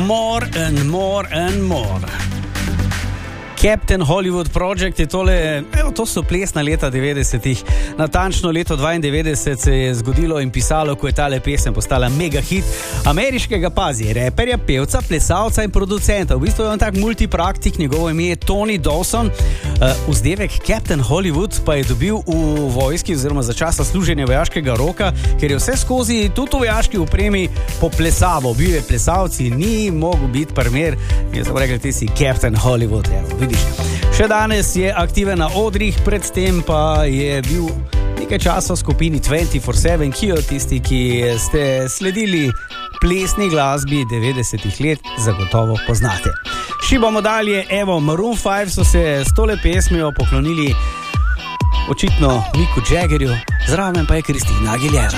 More and more and more. Captain Hollywood Project je tole, to so plesna leta 90-ih. Natančno leto 92 se je zgodilo in pisalo, ko je tale pesem postala mega hit ameriškega reperja, pevca, plesalca in producenta. V bistvu je on tak multipraktik, njegovo ime je Tony Dawson. Vzdevek Captain Hollywood pa je dobil v vojski oziroma za časa služenja vojaškega roka, ker je vse skozi tudi v vojaški opremi poplesaval. Bil je plesalec in ni mogel biti primer. Jaz sem rekel, ti si Captain Hollywood, vidiš. Še danes je aktiven na odrih, predtem pa je bil nekaj časa v skupini 24/7, ki jo tisti, ki ste sledili plesni glasbi 90-ih let, zagotovo poznate. Šibamo dalje, Maroon 5 so se s tole pesmijo poklonili očitno Micku Jaggerju, zraven pa je Christina Aguilera.